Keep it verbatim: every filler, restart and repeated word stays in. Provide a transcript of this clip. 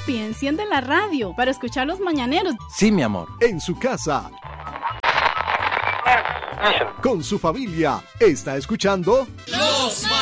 Papi, enciende la radio para escuchar los mañaneros. Sí, mi amor. En su casa, con su familia, está escuchando Los